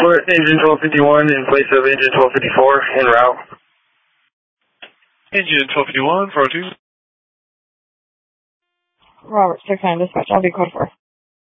Put engine 1251 in place of engine 1254 en route. Engine 1251, 402. Robert, 6-9 dispatch, I'll be code 4.